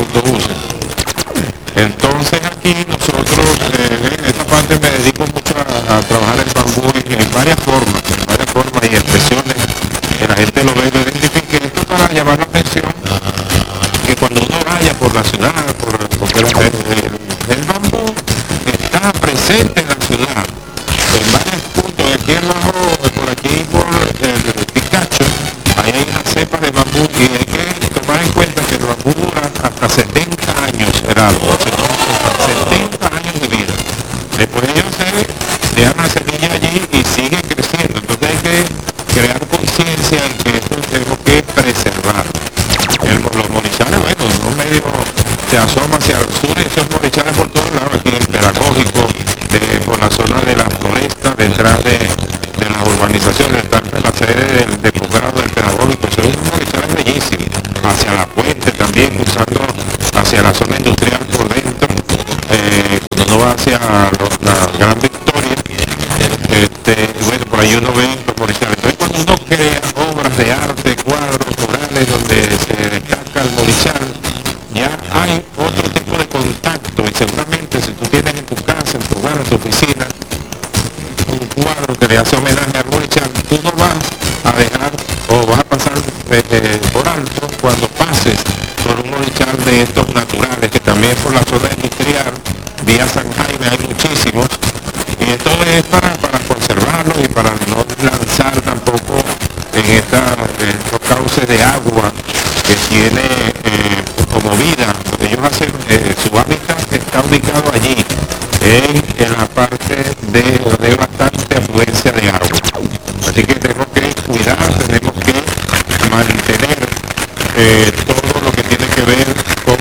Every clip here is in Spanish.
autobuses. Entonces aquí nosotros, en esta parte me dedico mucho a trabajar el bambú en varias formas y expresiones, que la gente lo ve y lo identifique. Esto para llamar la atención, que cuando uno vaya por la ciudad, porque el bambú está presente en la ciudad, en varios puntos, aquí abajo, por aquí, por el Picacho, ahí hay una cepa de bambú y hay que tomar en cuenta que el bambú dura hasta 70 años, Gerardo, hasta 70 años de vida. Después ellos se dejan una semilla allí y siguen creciendo, entonces hay que crear conciencia en que esto tenemos que preservar. Los morichales, bueno, uno medio se asoma hacia el sur y esos morichales por todos lados, aquí en el Pedagógico, por la zona de la floresta, detrás de las urbanizaciones, está la sede del posgrado del Pedagógico, son unos morichales bellísimos, hacia la puente también, cruzando hacia la zona industrial por dentro, cuando uno va hacia la Gran Victoria, bueno, por ahí uno ve los morichales. Entonces cuando uno crea obras de arte, cuadros, murales, donde se destaca el morichal, ya hay otro tipo de contacto y seguramente si tú tienes en tu casa, en tu hogar, en tu oficina, un cuadro que le hace homenaje al morichal, tú no vas a dejar o vas a pasar por alto cuando pases por un morichal de estos naturales, que también por la zona industrial, vía San Jaime hay muchísimos, y esto es para conservarlo y para no lanzar tampoco en estos cauces de agua que tiene como vida. Ellos hacen, su hábitat está ubicado allí, en la parte de bastante afluencia de agua. Así que tenemos que cuidar, tenemos que mantener todo lo que tiene que ver con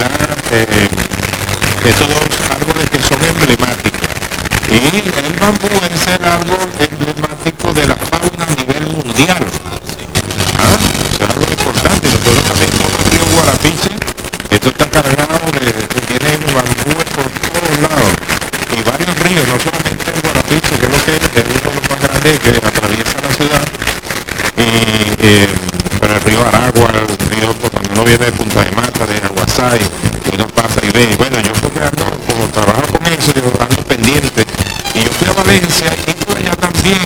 estos dos árboles que son emblemáticos. Y el bambú es el árbol emblemático de la fauna a nivel mundial. Es algo importante. Nosotros también somos el río Guarapiche. Esto está cargado tiene bambú por todos lados. Y varios ríos, no solamente el Guarapiche, que es lo que es uno de los más grandes que atraviesa la ciudad. Pero el río Aragua, el río por donde uno viene de Punta de Mata, de Aguasay, y uno pasa y ve. Bueno, yo porque ando, como trabajo con eso, yo ando pendiente. Y yo fui a Valencia y por allá también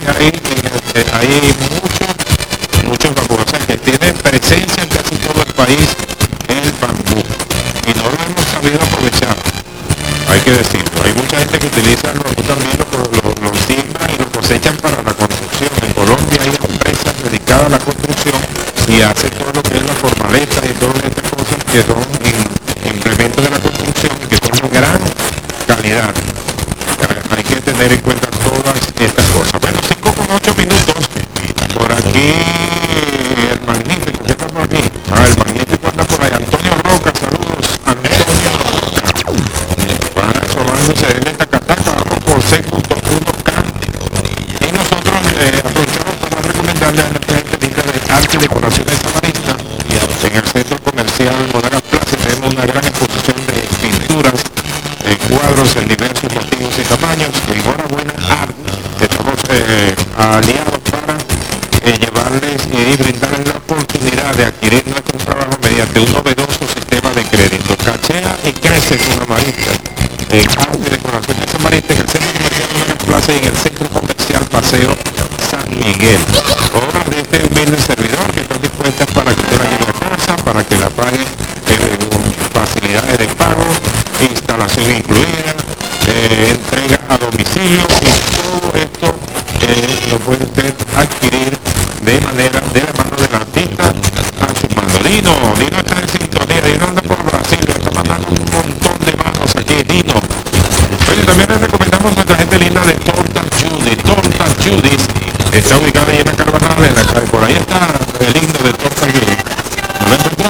hay muchos bambú, o sea que tiene presencia en casi todo el país el bambú. Y no lo hemos sabido aprovechar, hay que decirlo. Hay mucha gente que utiliza el bambú también, lo siembran y lo cosechan para la construcción. En Colombia hay empresas dedicadas a la construcción y hacen todo lo que es la formaleta y todas estas cosas que son implementos de la construcción que son de gran calidad. Hay que tener en cuenta todas estas cosas. Bueno, 5,8 minutos. Por aquí el magnífico, ¿qué está por aquí? El magnífico anda por ahí. Antonio Roca, saludos. Antonio Roca. Van asomándose en esta cataca, vamos por 6.1K. Y nosotros aprovechamos para recomendarle a nuestra gente de arte y decoración de Samarista. En el centro comercial Modena Plaza tenemos una gran exposición de pinturas, cuadros en diversos motivos y tamaños. Enhorabuena Art, estamos aliados para llevarles y brindarles la oportunidad de adquirir nuestro trabajo mediante un novedoso sistema de crédito. Cachea y crece con Samarista en arte y decoración de Samarista, en el centro comercial Modena Plaza y en el centro comercial Paseo San Miguel. Obras de este humilde servidor que están dispuestas para que usted la lleve a casa, para que la pague con facilidades de pago, instalación incluida, entrega a domicilio, y todo esto lo puede usted adquirir de manera de la mano del artista a su mano. Dino está en sintonía, Dino anda por Brasil, está mandando un montón de manos aquí, Dino. Oye, también les recomendamos a nuestra gente linda de Torta Judy's, está ubicada ahí en la Carvajal, por ahí está el lindo de Torta Judy's. ¿No lo encontró?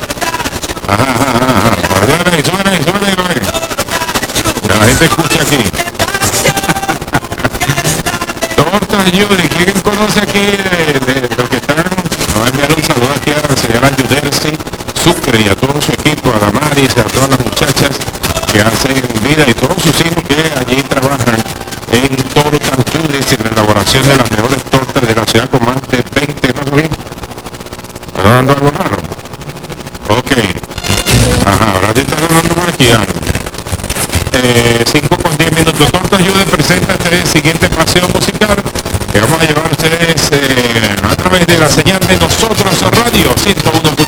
Ajá. Súbele. Que la gente escucha aquí. Torta Judy, ¿quién conoce aquí de los que están? Vamos a enviar un saludo aquí a la señora Judersi Sucre y a todo su equipo, a Damaris, a todas las muchachas que hacen vida y todos sus hijos que allí trabajan en Torta Judy's, en la elaboración de las mejores tortas de la ciudad con más de 20, ¿no? ¿Están dando algo raro? Ok. Ajá, ahora Así está hablando por aquí, 5 con 10 minutos. Torta Ayude presenta el siguiente paseo musical que vamos a llevar a ustedes a través de la señal de Nosotros Radio 101.